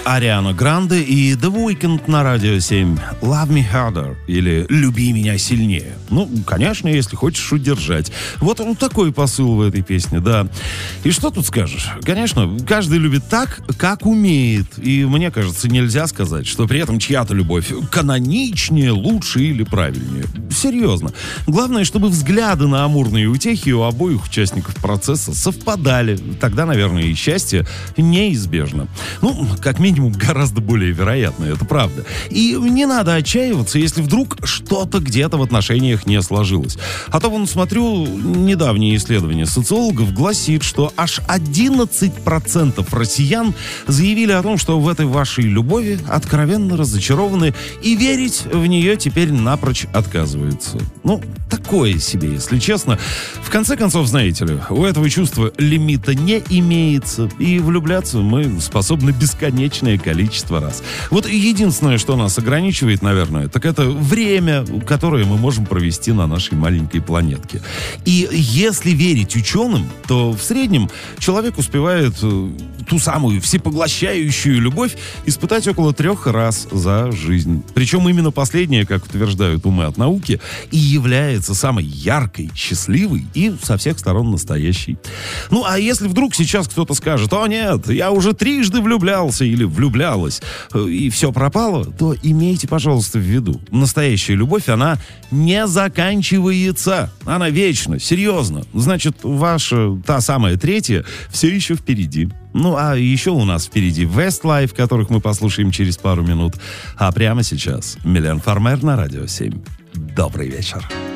Ариана Гранде и The Weeknd на Радио 7. Love Me Harder или Люби меня сильнее. Ну, конечно, если хочешь удержать. Вот такой посыл в этой песне, да. И что тут скажешь? Конечно, каждый любит так, как умеет. И мне кажется, нельзя сказать, что при этом чья-то любовь каноничнее, лучше или правильнее. Серьезно. Главное, чтобы взгляды на амурные утехи у обоих участников процесса совпадали. Тогда, наверное, и счастье неизбежно. Ну, как минимум, гораздо более вероятно, это правда. И не надо отчаиваться, если вдруг что-то где-то в отношениях не сложилось. А то, вон, смотрю, недавнее исследование социологов гласит, что аж 11% россиян заявили о том, что в этой вашей любови откровенно разочарованы и верить в нее теперь напрочь отказываются. Ну, такое себе, если честно. В конце концов, знаете ли, у этого чувства лимита не имеется, и влюбляться мы способны бесконечное количество раз. Вот единственное, что нас ограничивает, наверное, так это время, которое мы можем провести на нашей маленькой планетке. И если верить ученым, то в среднем человек успевает ту самую всепоглощающую любовь испытать около 3 раз за жизнь. Причем именно последняя, как утверждают умы от науки, и является самой яркой, счастливой и со всех сторон настоящей. Ну, а если вдруг сейчас кто-то скажет: «О, нет, я уже трижды влюблялся» или «влюблялась», и все пропало, то имейте, пожалуйста, в виду: настоящая любовь, она не заканчивается. Она вечна, серьезно. Значит, ваша, та самая третья, все еще впереди. Ну, а еще у нас впереди Westlife, которых мы послушаем через пару минут. А прямо сейчас Милен Фармер на Радио 7. Добрый вечер.